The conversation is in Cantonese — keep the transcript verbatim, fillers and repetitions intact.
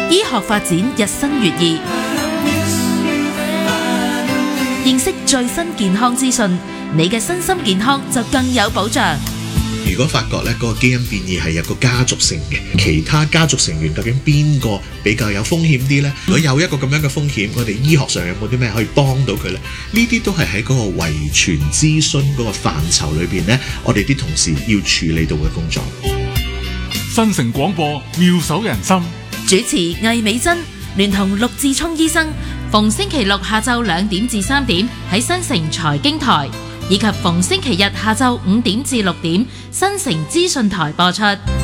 醫學發展日新月異，認識最新健康資訊，你嘅身心健康就更有保障。 如果發覺咧嗰個基因變異係有個家族性嘅，其他家族成員究竟邊個比較有風險啲呢？如果有一個咁樣嘅風險，我哋醫學上有冇啲咩可以幫到佢呢？呢啲都係喺嗰個遺傳諮詢嗰個範疇裏邊呢，我哋啲同事要處理到嘅工作。 新城廣播妙手仁心， 主持魏美珍聯同陸志聰醫生，逢星期六下晝兩點至三點喺新城財經台，以及逢星期日下晝五點至六點新城資訊台播出。